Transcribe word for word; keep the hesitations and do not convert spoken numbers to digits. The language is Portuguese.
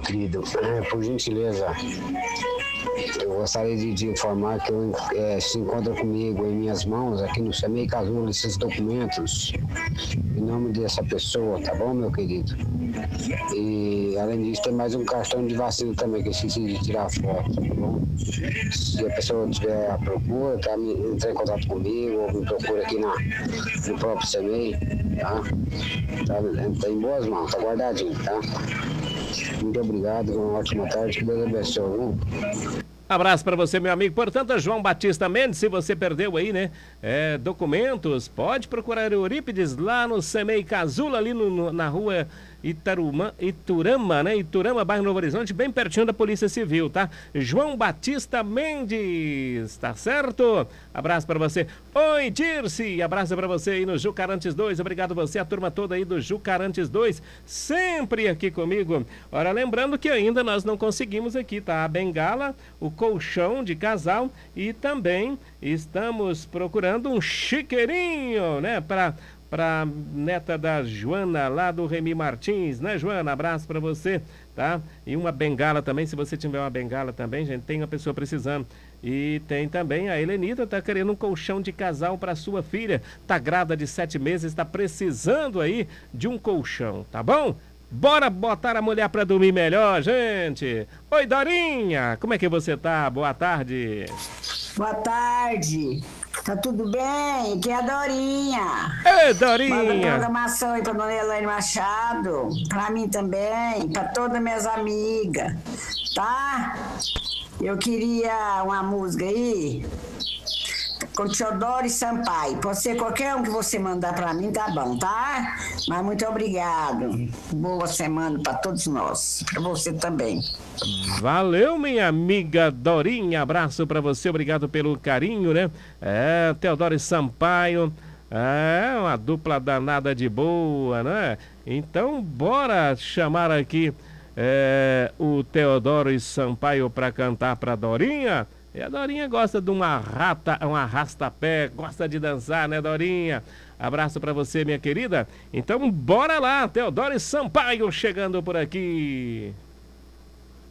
querido, é, por gentileza, eu gostaria de, de informar que eu, é, se encontra comigo em minhas mãos, aqui no SEMEI Casulo, esses documentos, em nome dessa pessoa, tá bom, meu querido? E, além disso, tem mais um cartão de vacina também, que eu esqueci de tirar foto, tá bom? Se a pessoa tiver à procura, tá, me, entrar em contato comigo, ou me procura aqui na, no próprio SEMEI, tá? Tá, tá em boas mãos, tá guardadinho, tá? Muito obrigado, uma ótima tarde, que Deus abençoe, viu? Abraço para você, meu amigo. Portanto, João Batista Mendes, se você perdeu aí, né, é, documentos, pode procurar Eurípides lá no SEMEI Casulo, ali no, no, na rua Itaruma, Iturama, né, Iturama, bairro Novo Horizonte, bem pertinho da Polícia Civil, tá? João Batista Mendes, tá certo? Abraço para você. Oi, Dirce, abraço para você aí no Jucarantes dois, obrigado você, a turma toda aí do Jucarantes dois, sempre aqui comigo. Ora, lembrando que ainda nós não conseguimos aqui, tá? A bengala, o colchão de casal e também estamos procurando um chiqueirinho, né, para para neta da Joana lá do Remy Martins, né, Joana? Abraço para você, tá? E uma bengala também, se você tiver uma bengala também, gente, tem uma pessoa precisando. E tem também a Helenita, tá querendo um colchão de casal para sua filha, tá grávida de sete meses, tá precisando aí de um colchão, tá bom? Bora botar a mulher pra dormir melhor, gente! Oi, Dorinha! Como é que você tá? Boa tarde! Boa tarde! Tá tudo bem? Aqui é a Dorinha! Ei, Dorinha! Manda programação aí pra Dona Elaine Machado, pra mim também, pra todas minhas amigas, tá? Eu queria uma música aí com Teodoro Sampaio. Pode ser qualquer um que você mandar pra mim, tá bom, tá? Mas muito obrigado. Boa semana pra todos nós. Pra você também. Valeu, minha amiga Dorinha. Abraço pra você, obrigado pelo carinho, né? É, Teodoro Sampaio. É, uma dupla danada de boa, né? Então, bora chamar aqui é, o Teodoro Sampaio pra cantar pra Dorinha. E a Dorinha gosta de uma rata, um arrasta-pé, gosta de dançar, né, Dorinha? Abraço pra você, minha querida. Então, bora lá, Teodoro Sampaio chegando por aqui.